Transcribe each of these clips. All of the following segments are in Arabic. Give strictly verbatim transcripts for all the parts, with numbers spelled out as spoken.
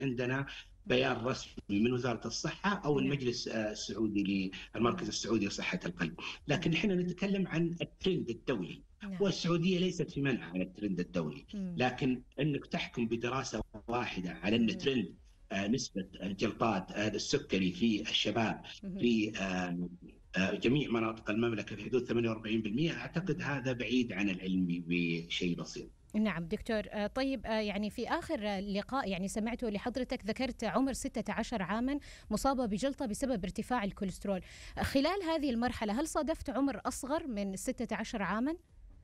عندنا بيان رسمي من وزارة الصحة أو نعم. المجلس السعودي للمركز السعودي لصحة القلب. لكن احنا نتكلم عن الترند الدولي، نعم. والسعودية ليست في منع عن الترند الدولي، لكن أنك تحكم بدراسة واحدة على أن ترند نسبة الجلطات السكري في الشباب في جميع مناطق المملكة في حدود ثمانية وأربعين بالمئة، أعتقد هذا بعيد عن العلم بشيء بسيط. نعم دكتور. طيب يعني في آخر لقاء يعني سمعته لحضرتك ذكرت عمر ستة عشر عاما مصابة بجلطة بسبب ارتفاع الكوليسترول. خلال هذه المرحلة هل صادفت عمر أصغر من ستة عشر عاما؟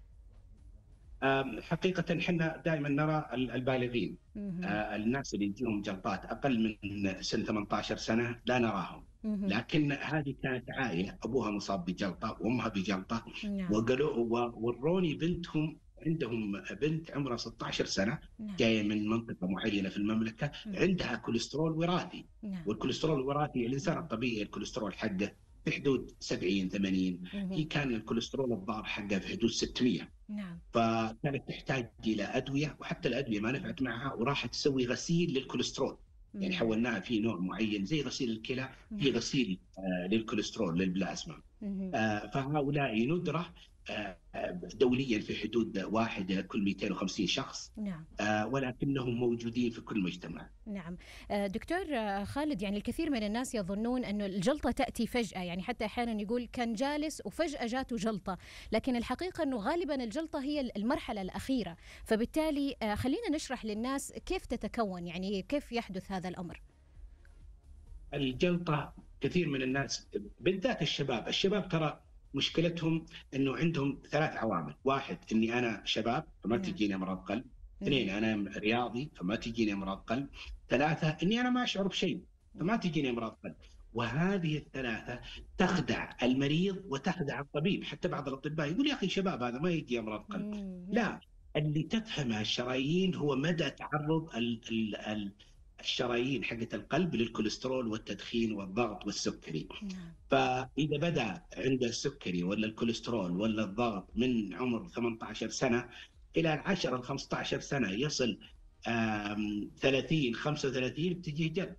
حقيقة احنا دائما نرى البالغين، الناس اللي يجيهم جلطات أقل من سن ثمانية عشر سنة لا نراهم. لكن هذه كانت عائلة أبوها مصاب بجلطة وأمها بجلطة، وقالوا وروني بنتهم عندهم بنت عمرها ستة عشر سنة جاية من منطقة معينة في المملكة عندها كوليسترول وراثي. والكوليسترول الوراثي الإنسان الطبيعي الكوليسترول حقه في حدود سبعين ثمانين، هي كان الكوليسترول الضار حقه في حدود ستمئة. نعم. فكانت تحتاج إلى أدوية، وحتى الأدوية ما نفعت معها وراحت تسوي غسيل للكوليسترول. يعني حولناها في نوع معين زي غسيل الكلى، في غسيل آه للكوليسترول للبلازما. آه فهؤلاء ندرة آه دوليا في حدود واحد كل مئتين وخمسين شخص. نعم. آه ولكنهم موجودين في كل مجتمع. نعم. دكتور خالد، يعني الكثير من الناس يظنون أن الجلطة تأتي فجأة، يعني حتى أحيانا يقول كان جالس وفجأة جاته جلطة، لكن الحقيقة أنه غالبا الجلطة هي المرحلة الأخيرة. فبالتالي خلينا نشرح للناس كيف تتكون، يعني كيف يحدث هذا الأمر. الجلطة كثير من الناس بالذات الشباب الشباب ترى مشكلتهم أنه عندهم ثلاث عوامل. واحد، أني أنا شباب فما تجيني أمراض قلب. اثنين، أنا رياضي فما تجيني أمراض قلب. ثلاثة، أني أنا ما أشعر بشيء فما تجيني أمراض قلب. وهذه الثلاثة تخدع المريض وتخدع الطبيب. حتى بعض الأطباء يقول يا أخي شباب هذا ما يجي أمراض قلب. لا، اللي تفهمها الشرايين هو مدى تعرض ال ال ال الشرايين حقة القلب للكوليسترول والتدخين والضغط والسكري. فإذا بدأ عنده السكري ولا الكوليسترول ولا الضغط من عمر ثمانية عشر سنة إلى العشرة خمسة عشر سنة يصل ثلاثين خمسة وثلاثين بتجي جلطة.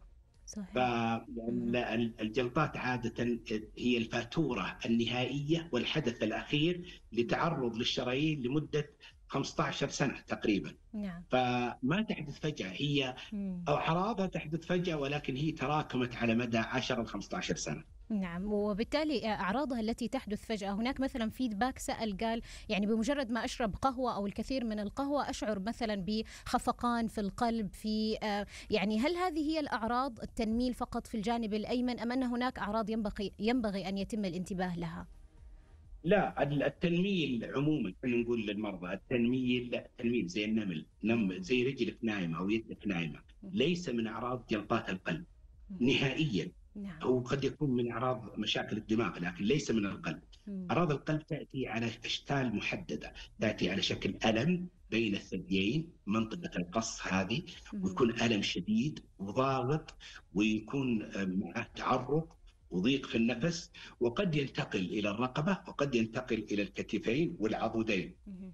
فالجلطات عادة هي الفاتورة النهائية والحدث الأخير لتعرض للشرايين لمدة خمسة عشر سنة تقريبا. نعم. فما تحدث فجأة، هي أو أعراضها تحدث فجأة، ولكن هي تراكمت على مدى عشرة خمسة عشر سنة. نعم. وبالتالي أعراضها التي تحدث فجأة، هناك مثلا فيدباك سأل قال يعني بمجرد ما أشرب قهوة أو الكثير من القهوة أشعر مثلا بخفقان في القلب، في يعني هل هذه هي الأعراض التنميل فقط في الجانب الأيمن، أم أن هناك أعراض ينبغي ينبغي أن يتم الانتباه لها؟ لا، التنميل عموما نقول للمرضى التنميل التنميل زي النمل، نم زي رجلك نايمة أو يدك نايمة، ليس من أعراض جلطات القلب نهائيا. نعم. هو قد يكون من أعراض مشاكل الدماغ لكن ليس من القلب. أعراض القلب تأتي على أشكال محددة، تأتي على شكل ألم بين الثديين منطقة القص هذه، ويكون ألم شديد وضاغط، ويكون معه تعرق وضيق في النفس، وقد ينتقل إلى الرقبة وقد ينتقل إلى الكتفين والعضدين.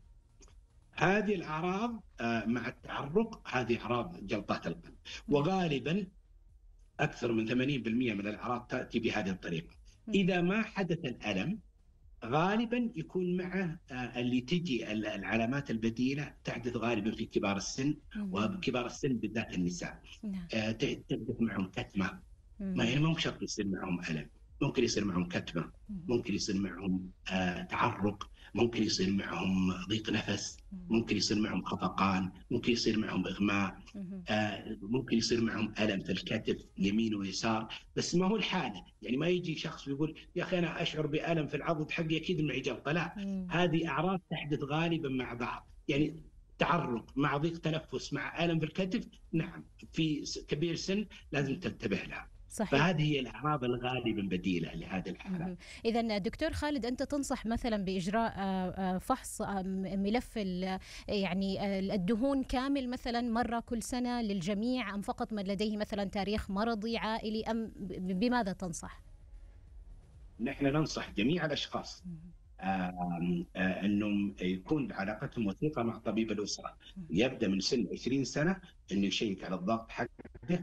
هذه الأعراض مع التعرق هذه أعراض جلطات القلب، وغالبا أكثر من ثمانين بالمئة من الأعراض تأتي بهذه الطريقة. إذا ما حدث الألم غالبا يكون معه اللي تجي العلامات البديلة تحدث غالبا في كبار السن، وكبار السن بالذات النساء تحدث معهم كتمة. ما يعني مو شرط يصير معهم ألم، ممكن يصير معهم كتمة، ممكن يصير معهم آه تعرق، ممكن يصير معهم ضيق نفس، ممكن يصير معهم خفقان، ممكن يصير معهم إغماء، آه ممكن يصير معهم ألم في الكتف يمين ويسار. بس ما هو الحالة، يعني ما يجي شخص ويقول يا أخي أنا أشعر بألم في العضد حقي أكيد معي جلطة. لا، هذه أعراض تحدث غالبا مع بعض، يعني تعرق مع ضيق تنفس مع ألم في الكتف، نعم في كبير سن لازم تنتبه لها. صحيح. فهذه هي الأعراض الغالبا بديلة لهذه الحالات. إذن دكتور خالد، أنت تنصح مثلا بإجراء فحص ملف يعني الدهون كامل مثلا مرة كل سنة للجميع، أم فقط من لديه مثلا تاريخ مرضي عائلي، أم بماذا تنصح؟ نحن ننصح جميع الأشخاص انه يكون علاقتهم وثيقه مع طبيب الاسره، يبدا من سن عشرين سنه انه يشيك على الضغط حقه